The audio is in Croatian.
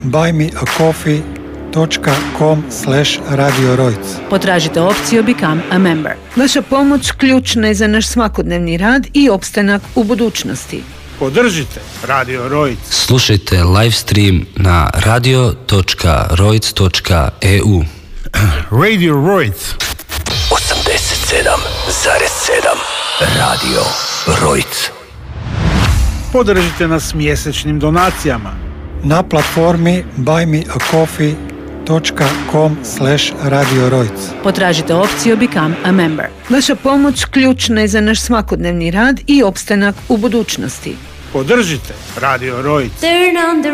buymeacoffee.com/radiorojc. Potražite opciju Become a Member. Vaša pomoć ključna je za naš svakodnevni rad i opstanak u budućnosti. Podržite Radio Rojc. Slušajte live stream na radio.rojc.eu. Radio Rojc 87,7 Radio Rojc. Podržite nas mjesečnim donacijama Na platformi buymeacoffee.com/radiorojc. Potražite opciju Become a Member. Vaša pomoć ključna je za naš svakodnevni rad i opstanak u budućnosti. Podržite Radio Rojc.